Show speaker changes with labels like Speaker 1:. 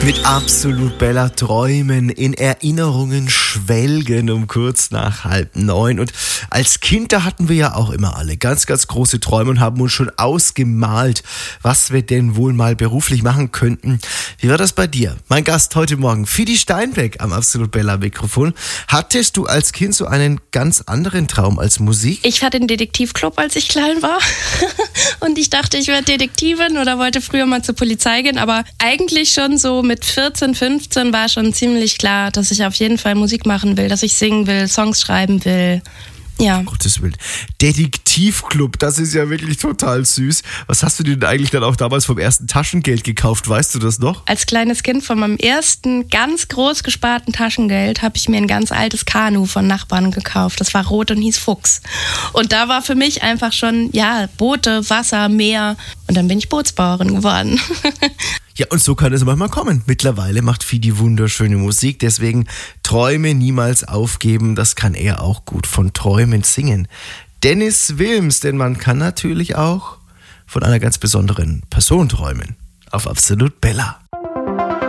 Speaker 1: Mit Absolut Bella träumen, in Erinnerungen schwelgen um kurz nach 8:30. Und als Kind, da hatten wir ja auch immer alle ganz, ganz große Träume und haben uns schon ausgemalt, was wir denn wohl mal beruflich machen könnten. Wie war das bei dir? Mein Gast heute Morgen, Fidi Steinbeck am Absolut Bella Mikrofon. Hattest du als Kind so einen ganz anderen Traum als Musik?
Speaker 2: Ich hatte den Detektivclub, als ich klein war. Und ich dachte, ich werde Detektivin oder wollte früher mal zur Polizei gehen. Aber eigentlich schon so mit 14, 15 war schon ziemlich klar, dass ich auf jeden Fall Musik machen will, dass ich singen will, Songs schreiben will. Ja.
Speaker 1: Um Gottes Willen. Detektivclub, das ist ja wirklich total süß. Was hast du dir denn eigentlich dann auch damals vom ersten Taschengeld gekauft? Weißt du das noch?
Speaker 2: Als kleines Kind von meinem ersten ganz groß gesparten Taschengeld habe ich mir ein ganz altes Kanu von Nachbarn gekauft. Das war rot und hieß Fuchs. Und da war für mich einfach schon, ja, Boote, Wasser, Meer. Und dann bin ich Bootsbauerin geworden.
Speaker 1: Ja, und so kann es manchmal kommen. Mittlerweile macht Fidi wunderschöne Musik, deswegen Träume niemals aufgeben, das kann er auch gut, von Träumen singen. Dennis Wilms, denn man kann natürlich auch von einer ganz besonderen Person träumen. Auf Absolut Bella.